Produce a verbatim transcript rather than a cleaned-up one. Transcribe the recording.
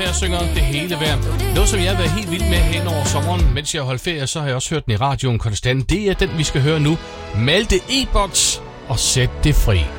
her synger det hele værd. Noget, som jeg har været helt vild med hen over sommeren, mens jeg har holdt ferie, så har jeg også hørt den i radioen konstant. Det er den, vi skal høre nu. Malte E-Box og Sæt det fri.